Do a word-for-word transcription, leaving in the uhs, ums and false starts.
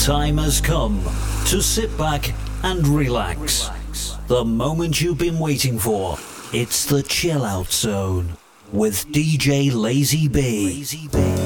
time has come to sit back and relax. The moment you've been waiting for. It's the Chill Out Zone with D J Lazy B.